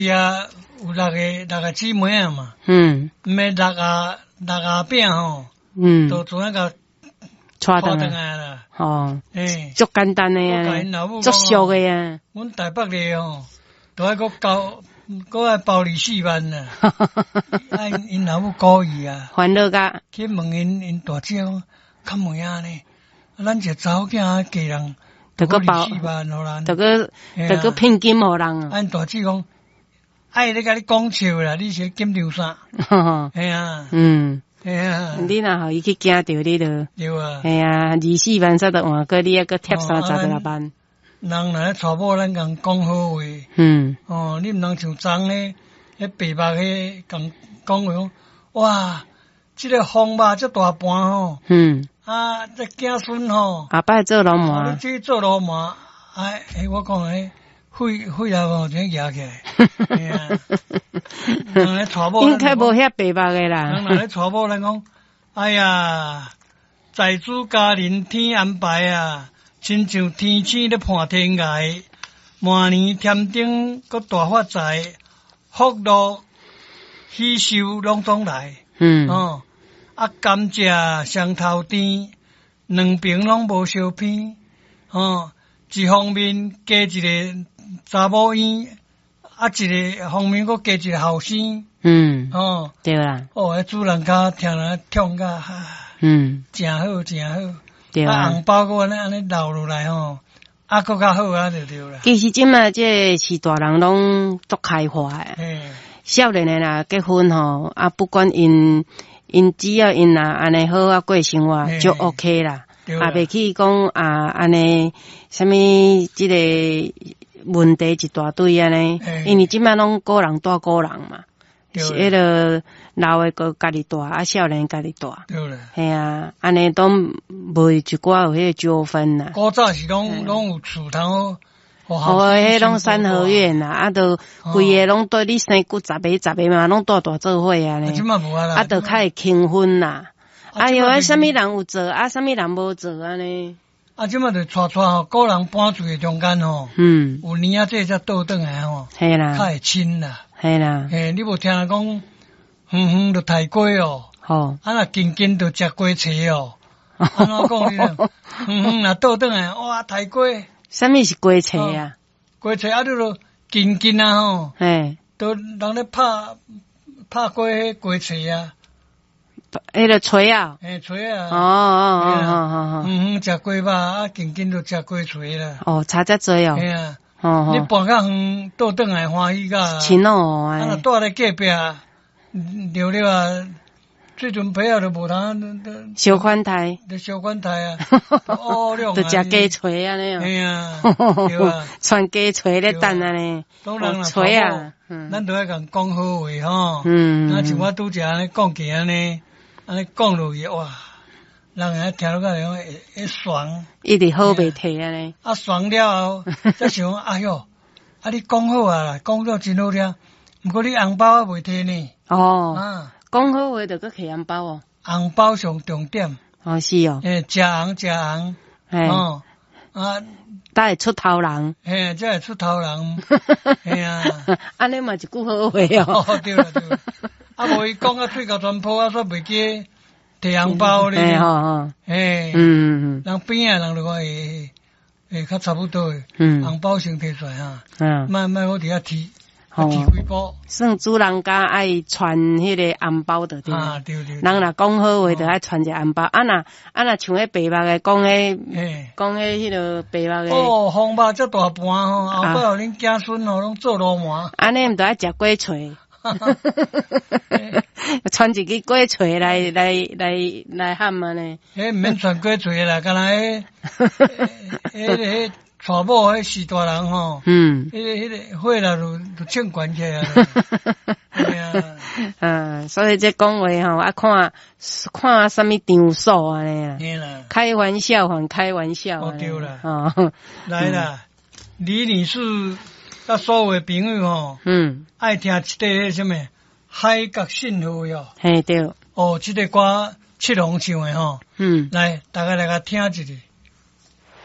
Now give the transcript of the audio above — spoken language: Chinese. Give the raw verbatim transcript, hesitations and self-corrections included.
呀，有六个六个姊妹啊嘛。 嗯。 毋免六啊六啊饼吼。 嗯。 就做那个。 带倒来啦。 哦。 诶。 足简单诶啊。足俗诶啊。 阮台北咧吼，都爱搁交，搁爱包二四万呐。啊，因因老母故意啊。 烦恼甲。 去问因因大姐讲，较妹啊呢，咱一个查某囝家人， 得个包二四万互人， 得个得个聘金互人。 啊，因大姐讲，爱咧甲你讲笑啦，你是紧张啥？嘿啊。嗯。嘿啊。 你若互伊去惊着你着。 对啊。 嘿啊，二四万才得换过，你还搁贴三十六万。 人若咧娶某，咱共讲好话。嗯。哦，你毋通像昨咧，迄白目迄共讲话讲，哇，即个风肉遮大盘吼。嗯。啊，这子孙吼。后摆做老麻。 你去做老麻，哎，我讲诶，血血啊吼，全压起来。嘿啊。人咧娶某。 应该无遐白目诶啦。 人若咧娶某，咱讲，哎呀，在主家人天安排啊。亲像天星咧判天涯，明年添丁搁大发财，福禄喜寿拢总来。嗯。哦，啊甘蔗双头甜，两边拢无相偏。哦，一方面加一个查某婴，啊一个方面搁加一个后生。嗯。哦， 对啦。 哦，迄主人家听人唱甲，嗯，真好真好。对啊，红包搁安尼安尼留落来吼，啊，搁较好啊，就对啦。 其实即卖这是大人拢足开化诶，少年诶啦结婚吼，啊，不管因因只要因若安尼好啊过生活就 OK 啦，也袂去讲啊安尼啥物即个问题一大堆安尼，因为即卖拢个人带个人嘛。是迄个老诶个家己带，啊少年家己带，对啦，系啊，安尼都无一寡有迄个纠纷啦。 古早是拢拢有厝头， 哦，迄拢三合院啦，啊，都规个拢对你生骨十个十个嘛，拢带大做伙啊呢。 即摆无啊啦， 啊，都较会轻婚啦。哎哟，啊，啥物人有做，啊，啥物人无做安尼。 啊，即摆就带带吼，个人搬厝诶中间吼，嗯，有年啊，这才倒转来吼，系啦，较会亲啦。系啦，诶，你无听人讲，远远就抬鸡哦，吼，啊若近近就食鸡翅哦，安怎讲呢？远远若倒转来，哇，抬鸡， 啥物是鸡翅啊？ 鸡翅啊，你著近近啊吼，嘿，都人咧拍拍过迄鸡翅啊， 迄个锤啊， 诶，锤啊， 哦哦哦哦哦， 远远食鸡肉，啊近近就食鸡翅啦， 哦，差遮多哦， 嘿啊。哦，你搬较远倒转来欢喜甲， 亲哦，啊， 若住咧隔壁，了了啊，最近皮啊都无通， 小款台， 就小款台啊，哦，亮啊， 就食鸡腿安尼哦， 系啊，对啊， 穿鸡腿咧等安尼， 锤啊，咱都要共讲好话吼，嗯，那像我拄则安尼讲起安尼，安尼讲落去哇。人家听落个讲会会爽， 一直好袂退安尼。啊爽了后，再想哎哟，啊你讲好啊啦，讲了真好听，毋过你红包还袂摕呢。哦，啊， 讲好话就搁摕红包哦。 红包上重点。 哦是哦。 诶，食红食红。嘿。哦。啊， 才会出头人。 嘿，才会出头人。嘿啊。 安尼嘛一句好话哦。 哦对啦对啦。啊无伊讲啊嘴角全破啊，煞袂记。摕红包咧，诶，吼吼，诶，嗯嗯，人边啊人就讲会会较差不多诶，嗯，红包先摕出来哈，嗯，莫莫我伫遐提，提几包， 算主人家爱传迄个红包就对啊， 对对， 人若讲好话就爱传一个红包，啊若啊若像迄白目诶讲迄，讲迄迄个白目诶， 哦，红包遮大盘吼，后摆互恁子孙吼拢做罗麻， 安尼毋着爱食鸡翅。传一个鸡翅来来来来喊啊呢？ 迄毋免传鸡翅啦，干那迄迄迄娶某迄四大人吼，嗯，迄个迄个火啦就就唱悬起来啦。系啊， 嗯，所以这讲话吼，啊看看什么场所安尼啊？ 嘿啦， 开玩笑还开玩笑。 哦对啦，哦，来啦，李女士。甲所有诶朋友吼，嗯，爱听一个迄什么海角信号哟， 嘿对， 哦，即个歌七龙唱诶吼，嗯，来大家来甲听一下。